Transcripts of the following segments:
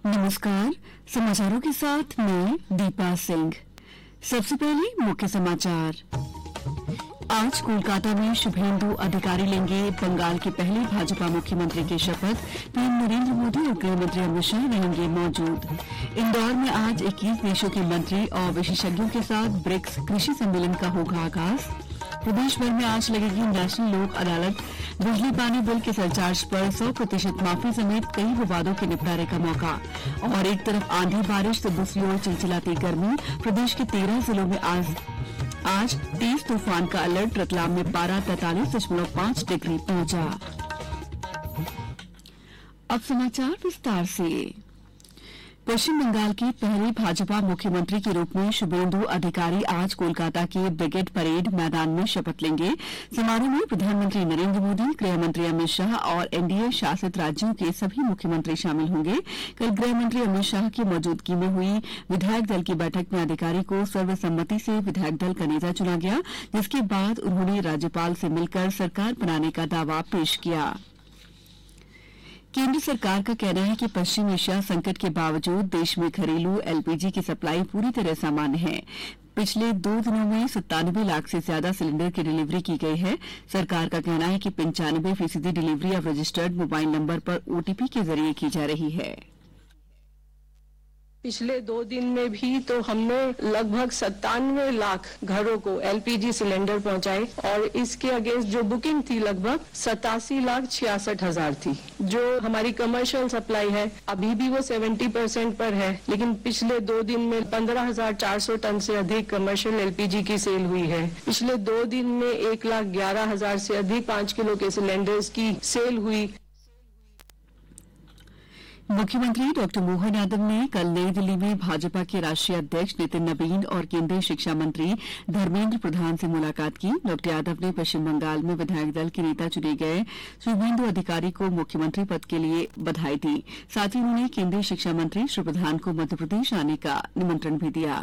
नमस्कार। समाचारों के साथ मैं दीपा सिंह। सबसे पहले मुख्य समाचार। आज कोलकाता में शुभेंदु अधिकारी लेंगे बंगाल के पहले भाजपा मुख्यमंत्री की शपथ। पीएम नरेंद्र मोदी और गृह मंत्री अमित शाह रहेंगे मौजूद। इंदौर में आज 21 देशों के मंत्री और विशेषज्ञों के साथ ब्रिक्स कृषि सम्मेलन का होगा आगाज। प्रदेश भर में आज लगेगी नेशनल लोक अदालत। बिजली पानी बिल के सरचार्ज पर 100% माफी समेत कई विवादों के निपटारे का मौका। और एक तरफ आंधी बारिश तो दूसरी ओर चिलचिलाती गर्मी। प्रदेश के 13 जिलों में आज तेज तूफान का अलर्ट। रतलाम में पारा 43.5 डिग्री पहुंचा। अब समाचार विस्तार से। पश्चिम बंगाल के पहले भाजपा मुख्यमंत्री के रूप में शुभेंदु अधिकारी आज कोलकाता के ब्रिगेड परेड मैदान में शपथ लेंगे। समारोह में प्रधानमंत्री नरेंद्र मोदी, गृह मंत्री अमित शाह और एनडीए शासित राज्यों के सभी मुख्यमंत्री शामिल होंगे। कल गृह मंत्री अमित शाह की मौजूदगी में हुई विधायक दल की बैठक में अधिकारी को सर्वसम्मति से विधायक दल का नेता चुना गया, जिसके बाद उन्होंने राज्यपाल से मिलकर सरकार बनाने का दावा पेश किया। केंद्र सरकार का कहना है कि पश्चिम एशिया संकट के बावजूद देश में घरेलू एलपीजी की सप्लाई पूरी तरह सामान्य है। पिछले 2 दिनों में 97 लाख से ज्यादा सिलेंडर की डिलीवरी की गई है। सरकार का कहना है कि 95% डिलीवरी अब रजिस्टर्ड मोबाइल नंबर पर ओटीपी के जरिए की जा रही है। पिछले 2 दिन में भी तो हमने लगभग 97 लाख घरों को एलपीजी सिलेंडर पहुंचाए और इसके अगेंस्ट जो बुकिंग थी लगभग 87,66,000 थी। जो हमारी कमर्शियल सप्लाई है अभी भी वो 70% पर है, लेकिन पिछले 2 दिन में 15,400 टन से अधिक कमर्शियल एलपीजी की सेल हुई है। पिछले 2 दिन में 1,11,000 से अधिक 5 किलो के सिलेंडर्स की सेल हुई। मुख्यमंत्री डॉ मोहन यादव ने कल नई दिल्ली में भाजपा के राष्ट्रीय अध्यक्ष नितिन नवीन और केंद्रीय शिक्षा मंत्री धर्मेंद्र प्रधान से मुलाकात की। डॉ यादव ने पश्चिम बंगाल में विधायक दल के नेता चुने गए शुभेंदु अधिकारी को मुख्यमंत्री पद के लिए बधाई दी। साथ ही उन्होंने केंद्रीय शिक्षा मंत्री श्री प्रधान को मध्यप्रदेश आने का निमंत्रण भी दिया।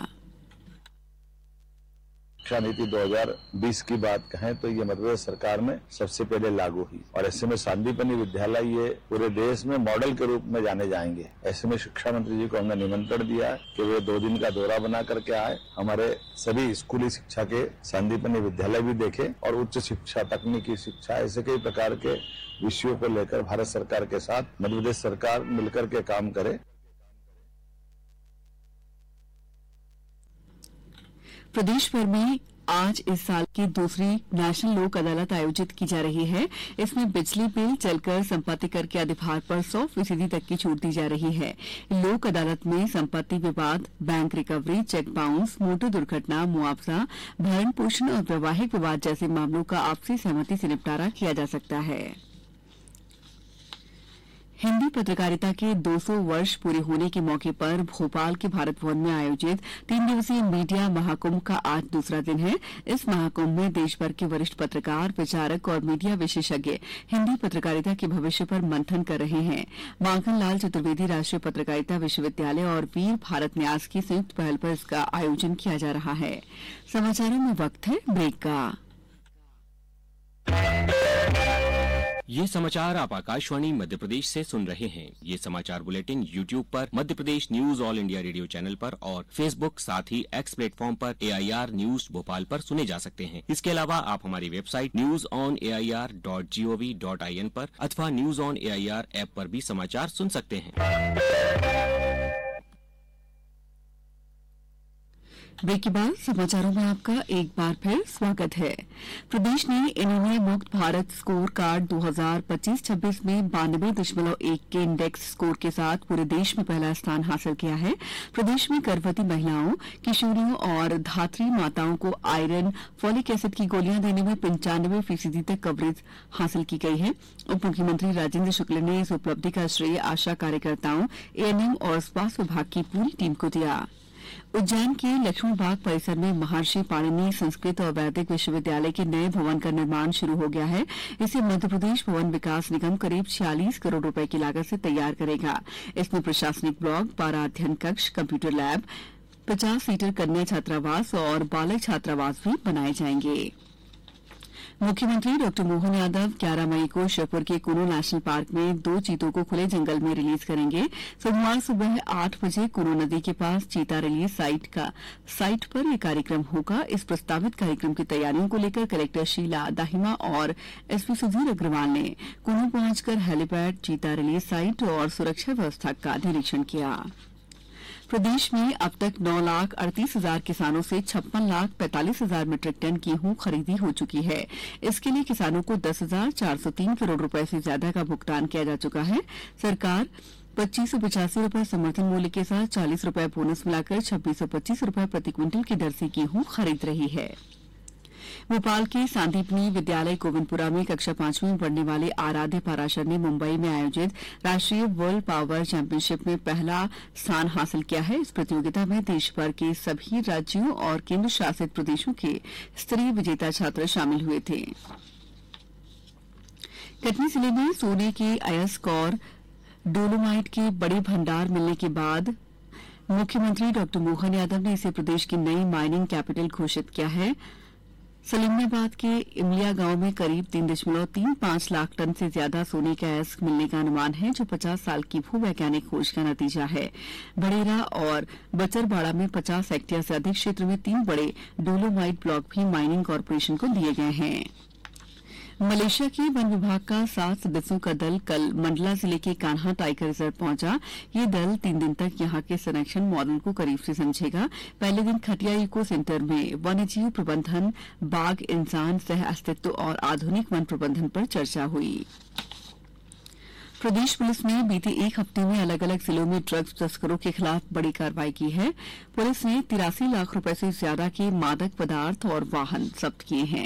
शिक्षा नीति 2020 की बात कहें तो ये मध्यप्रदेश सरकार में सबसे पहले लागू हुई और ऐसे में सांदीपनि विद्यालय ये पूरे देश में मॉडल के रूप में जाने जाएंगे। ऐसे में शिक्षा मंत्री जी को हमने निमंत्रण दिया है कि वे 2 दिन का दौरा बना करके आए, हमारे सभी स्कूली शिक्षा के सांदीपनि विद्यालय भी देखे और उच्च शिक्षा, तकनीकी शिक्षा, ऐसे कई प्रकार के विषयों को लेकर भारत सरकार के साथ मध्यप्रदेश सरकार मिलकर के काम करे। प्रदेश भर में आज इस साल की दूसरी नेशनल लोक अदालत आयोजित की जा रही है। इसमें बिजली बिल, जलकर, संपत्ति कर के अधिभार पर 100% तक की छूट दी जा रही है। लोक अदालत में संपत्ति विवाद, bank recovery, cheque bounce, motor दुर्घटना, मुआवजा, भरण पोषण और वैवाहिक विवाद जैसे मामलों का आपसी सहमति से निपटारा किया जा सकता है। हिंदी पत्रकारिता के 200 वर्ष पूरे होने के मौके पर भोपाल के भारत भवन में आयोजित 3 दिवसीय मीडिया महाकुंभ का आज दूसरा दिन है। इस महाकुंभ में देश भर के वरिष्ठ पत्रकार, विचारक और मीडिया विशेषज्ञ हिंदी पत्रकारिता के भविष्य पर मंथन कर रहे हैं। माखन लाल चतुर्वेदी राष्ट्रीय पत्रकारिता विश्वविद्यालय और वीर भारत न्यास की संयुक्त पहल पर इसका आयोजन किया जा रहा है। समाचारों में वक्त है ब्रेक का। ये समाचार आप आकाशवाणी मध्य प्रदेश से सुन रहे हैं। ये समाचार बुलेटिन YouTube पर Madhya Pradesh news all India radio channel पर और Facebook साथ ही X प्लेटफॉर्म पर AIR न्यूज भोपाल पर सुने जा सकते हैं। इसके अलावा आप हमारी वेबसाइट newsonair.gov.in पर अथवा न्यूज ऑन AIR ऐप पर भी समाचार सुन सकते हैं। ब्रेक के बाद समाचारों में आपका एक बार फिर स्वागत है। प्रदेश ने एनीमिया मुक्त भारत स्कोर कार्ड 2025-26 में 92.1 के इंडेक्स स्कोर के साथ पूरे देश में पहला स्थान हासिल किया है। प्रदेश में गर्भवती महिलाओं, किशोरियों और धात्री माताओं को आयरन, फॉलिक एसिड की गोलियां देने में 95% तक कवरेज हासिल की गई है। उप मुख्यमंत्री राजेंद्र शुक्ल ने इस उपलब्धि का श्रेय आशा कार्यकर्ताओं, एएनएम और स्वास्थ्य विभाग की पूरी टीम को दिया। उज्जैन के लक्ष्मण बाग परिसर में महर्षि पाणिनि संस्कृत और वैदिक विश्वविद्यालय के नए भवन का निर्माण शुरू हो गया है। इसे मध्य प्रदेश भवन विकास निगम करीब 46 करोड़ रुपए की लागत से तैयार करेगा। इसमें प्रशासनिक ब्लॉक, 12 अध्ययन कक्ष, कंप्यूटर लैब, 50 सीटर कन्या छात्रावास और बालक छात्रावास भी बनाए जाएंगे। मुख्यमंत्री डॉ मोहन यादव 11 मई को श्योपुर के कुनो नेशनल पार्क में 2 चीतों को खुले जंगल में रिलीज करेंगे। सोमवार सुबह 8 बजे कुनो नदी के पास चीता रिलीज साइट पर यह कार्यक्रम होगा। इस प्रस्तावित कार्यक्रम की तैयारियों को लेकर कलेक्टर शीला दाहिमा और एसपी सुधीर अग्रवाल ने कुनो पहुंचकर हेलीपैड, चीता रिलीज साइट और सुरक्षा व्यवस्था का निरीक्षण किया। प्रदेश में अब तक 9,38,000 किसानों से 56,45,000 मीट्रिक टन गेहूं खरीदी हो चुकी है। इसके लिए किसानों को 10,403 करोड़ रुपए से ज्यादा का भुगतान किया जा चुका है। सरकार 2,585 रुपए समर्थन मूल्य के साथ 40 रुपए बोनस मिलाकर 2,625 रुपए प्रति क्विंटल की दर से गेहूं खरीद रही है। भोपाल के सांदीपनी विद्यालय गोविंदपुरा में कक्षा 5वीं में पढ़ने वाले आराध्य पाराशर ने मुंबई में आयोजित राष्ट्रीय वर्ल्ड पावर चैंपियनशिप में पहला स्थान हासिल किया है। इस प्रतियोगिता में देश भर के सभी राज्यों और केंद्र शासित प्रदेशों के स्तरीय विजेता छात्र शामिल हुए थे। कटनी जिले में सोने के अयस्क और डोलोमाइट के बड़े भंडार मिलने के बाद मुख्यमंत्री डॉ मोहन यादव ने इसे प्रदेश की नई माइनिंग कैपिटल घोषित किया है। सलीमाबाद के इमलिया गांव में करीब 3.35 लाख टन से ज्यादा सोने का अयस्क मिलने का अनुमान है, जो 50 साल की भूवैज्ञानिक खोज का नतीजा है। बड़ेरा और बचरबाड़ा में 50 हेक्टेयर से अधिक क्षेत्र में 3 बड़े डोलोमाइट ब्लॉक भी माइनिंग कॉरपोरेशन को दिए गए हैं। मलेशिया के वन विभाग का 7 सदस्यों का दल कल मंडला जिले के कान्हा टाइगर रिजर्व पहुंचा। ये दल 3 दिन तक यहां के संरक्षण मॉडल को करीब से समझेगा। पहले दिन खटिया इको सेंटर में वन्यजीव प्रबंधन, बाघ इंसान सह अस्तित्व और आधुनिक वन प्रबंधन पर चर्चा हुई। प्रदेश पुलिस ने बीते एक हफ्ते में अलग अलग जिलों में ड्रग्स तस्करों के खिलाफ बड़ी कार्रवाई की है। पुलिस ने 83 लाख रुपए से ज्यादा के मादक पदार्थ और वाहन जब्त किए हैं।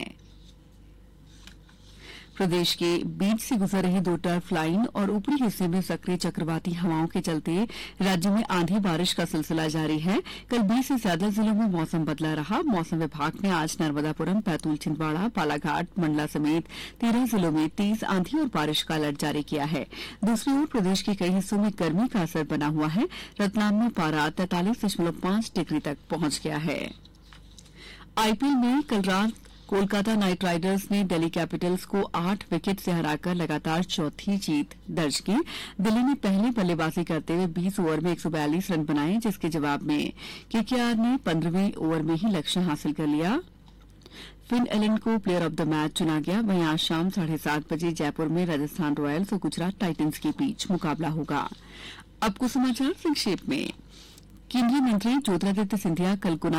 प्रदेश के बीच से गुजर रही 2 टर्फ लाइन और ऊपरी हिस्से में सक्रिय चक्रवाती हवाओं के चलते राज्य में आंधी बारिश का सिलसिला जारी है। कल 20 से ज्यादा जिलों में मौसम बदला रहा। मौसम विभाग ने आज नर्मदापुरम, बैतूल, छिंदवाड़ा, बालाघाट, मंडला समेत 13 जिलों में तेज आंधी और बारिश का अलर्ट जारी किया है। दूसरी ओर प्रदेश के कई हिस्सों में गर्मी का असर बना हुआ है। रतलाम में पारा 43.5 डिग्री तक पहुंच गया है। आईपीएल में कल रात कोलकाता नाइट राइडर्स ने दिल्ली कैपिटल्स को 8 विकेट से हराकर लगातार चौथी जीत दर्ज की। दिल्ली ने पहले बल्लेबाजी करते हुए 20 ओवर में 142 रन बनाए, जिसके जवाब में केकेआर ने 15वें ओवर में ही लक्ष्य हासिल कर लिया। फिन एलन को प्लेयर ऑफ द मैच चुना गया। वहीं आज शाम 7:30 बजे जयपुर में राजस्थान रॉयल्स और गुजरात टाइटंस के बीच मुकाबला होगा। अब कुछ समाचार संक्षेप में। केंद्रीय मंत्री ज्योतिरादित्य सिंधिया कल गुना